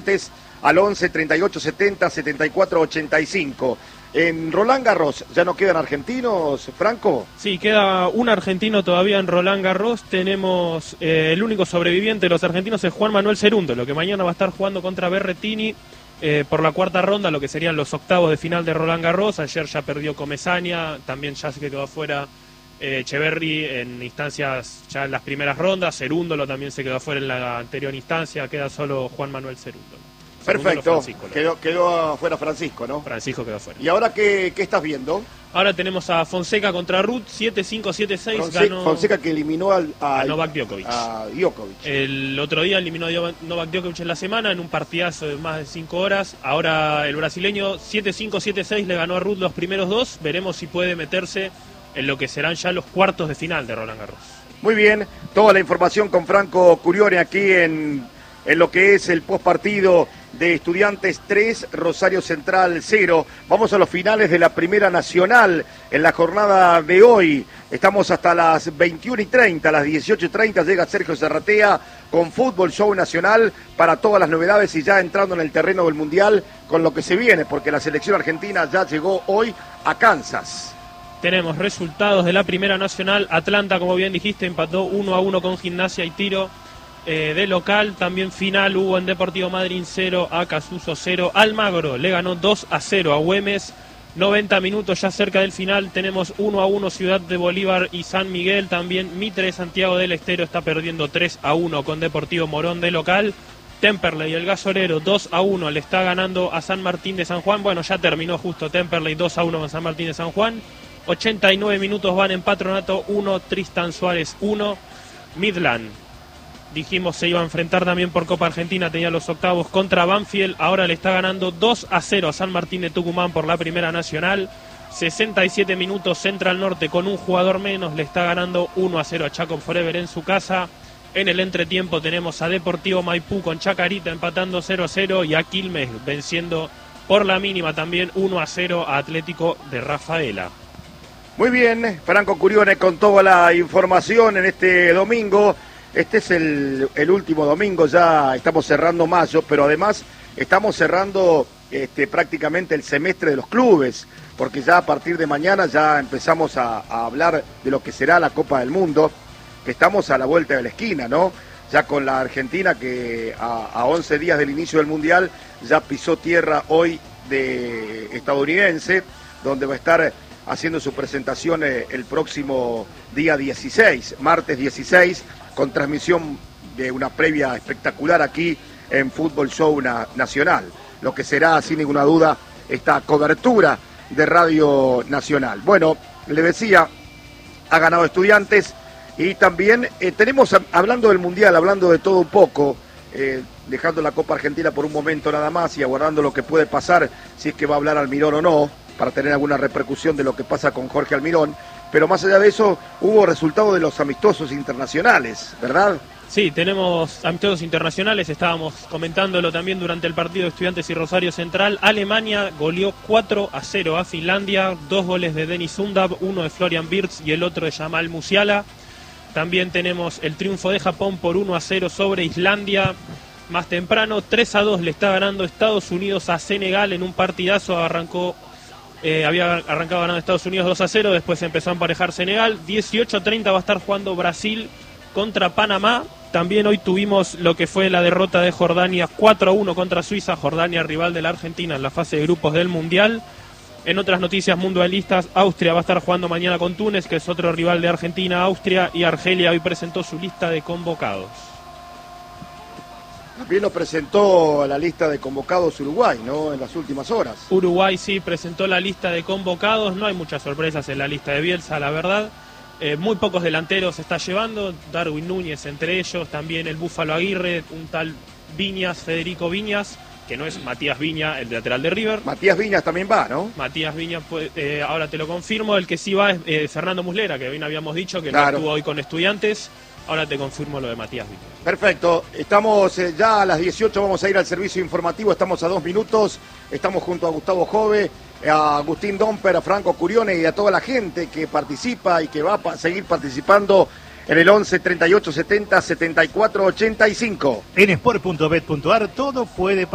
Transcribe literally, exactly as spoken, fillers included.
Estudiantes al once, treinta y ocho, setenta, setenta y cuatro, ochenta y cinco. En Roland Garros, ¿ya no quedan argentinos, Franco? Sí, queda un argentino todavía en Roland Garros. Tenemos eh, el único sobreviviente de los argentinos es Juan Manuel Cerúndolo, que mañana va a estar jugando contra Berrettini eh, por la cuarta ronda, lo que serían los octavos de final de Roland Garros. Ayer ya perdió Comesaña, también ya se quedó afuera eh, Echeverry en instancias ya en las primeras rondas. Cerúndolo también se quedó afuera en la anterior instancia, queda solo Juan Manuel Cerúndolo. Perfecto, quedó, quedó afuera Francisco, ¿no? Francisco quedó afuera. ¿Y ahora qué, qué estás viendo? Ahora tenemos a Fonseca contra Ruth, siete cinco, siete seis. Fonseca, ganó Fonseca que eliminó al, a, a Novak Djokovic. A Djokovic. El otro día eliminó a Novak Djokovic en la semana en un partidazo de más de cinco horas. Ahora el brasileño siete cinco, siete seis le ganó a Ruth los primeros dos. Veremos si puede meterse en lo que serán ya los cuartos de final de Roland Garros. Muy bien, toda la información con Franco Curione aquí en, en lo que es el postpartido de Estudiantes tres, Rosario Central cero. Vamos a los finales de la Primera Nacional en la jornada de hoy. Estamos hasta las veintiuna y treinta, a las dieciocho y treinta llega Sergio Serratea con Fútbol Show Nacional para todas las novedades y ya entrando en el terreno del Mundial con lo que se viene, porque la selección argentina ya llegó hoy a Kansas. Tenemos resultados de la Primera Nacional. Atlanta, como bien dijiste, empató uno a uno con Gimnasia y Tiro. Eh, de local, también final hubo en Deportivo Madryn cero, a Acasuso cero. Almagro le ganó dos a cero a Güemes. noventa minutos ya cerca del final, tenemos uno a uno Ciudad de Bolívar y San Miguel. También Mitre Santiago del Estero está perdiendo tres a uno con Deportivo Morón de local. Temperley, el gasolero, dos a uno le está ganando a San Martín de San Juan. Bueno, ya terminó justo Temperley, dos a uno con San Martín de San Juan. ochenta y nueve minutos van en Patronato uno, Tristan Suárez uno. Midland, dijimos se iba a enfrentar también por Copa Argentina, tenía los octavos contra Banfield, ahora le está ganando dos a cero a San Martín de Tucumán por la Primera Nacional. sesenta y siete minutos, Central Norte con un jugador menos le está ganando uno a cero a Chaco Forever en su casa. En el entretiempo tenemos a Deportivo Maipú con Chacarita empatando cero a cero y a Quilmes venciendo por la mínima también uno a cero a Atlético de Rafaela. Muy bien, Franco Curione con toda la información en este domingo. Este es el, el último domingo, ya estamos cerrando mayo, pero además estamos cerrando este, prácticamente el semestre de los clubes, porque ya a partir de mañana ya empezamos a, a hablar de lo que será la Copa del Mundo, que estamos a la vuelta de la esquina, ¿no? Ya con la Argentina que a, a once días del inicio del Mundial ya pisó tierra hoy de estadounidense, donde va a estar haciendo su presentación el próximo día dieciséis, martes dieciséis, con transmisión de una previa espectacular aquí en Fútbol Show Nacional, lo que será sin ninguna duda esta cobertura de Radio Nacional. Bueno, le decía, ha ganado Estudiantes y también eh, tenemos, hablando del Mundial, hablando de todo un poco, eh, dejando la Copa Argentina por un momento nada más y aguardando lo que puede pasar, si es que va a hablar Almirón o no, para tener alguna repercusión de lo que pasa con Jorge Almirón. Pero más allá de eso, hubo resultados de los amistosos internacionales, ¿verdad? Sí, tenemos amistosos internacionales, estábamos comentándolo también durante el partido de Estudiantes y Rosario Central. Alemania goleó cuatro a cero a Finlandia, dos goles de Denis Sundab, uno de Florian Wirtz y el otro de Jamal Musiala. También tenemos el triunfo de Japón por uno a cero sobre Islandia. Más temprano, tres a dos le está ganando Estados Unidos a Senegal en un partidazo, arrancó... Eh, había arrancado ganando Estados Unidos dos a cero, después empezó a emparejar Senegal. dieciocho a treinta va a estar jugando Brasil contra Panamá. También hoy tuvimos lo que fue la derrota de Jordania cuatro a uno contra Suiza. Jordania rival de la Argentina en la fase de grupos del Mundial. En otras noticias mundialistas, Austria va a estar jugando mañana con Túnez, que es otro rival de Argentina. Austria y Argelia hoy presentó su lista de convocados. También lo presentó la lista de convocados Uruguay, ¿no? En las últimas horas. Uruguay sí presentó la lista de convocados. No hay muchas sorpresas en la lista de Bielsa, la verdad. Eh, muy pocos delanteros se está llevando. Darwin Núñez entre ellos. También el Búfalo Aguirre, un tal Viñas, Federico Viñas, que no es Matías Viña, el lateral de River. Matías Viñas también va, ¿no? Matías Viñas, pues, eh, ahora te lo confirmo. El que sí va es eh, Fernando Muslera, que bien habíamos dicho que claro. no estuvo hoy con Estudiantes. Ahora te confirmo lo de Matías Viñas. Perfecto, estamos eh, ya a las dieciocho, vamos a ir al servicio informativo, estamos a dos minutos, estamos junto a Gustavo Jove, a Agustín Domper, a Franco Curione y a toda la gente que participa y que va a seguir participando en el once, treinta y ocho, setenta, setenta y cuatro, ochenta y cinco. En sport punto bet punto ar todo puede pasar.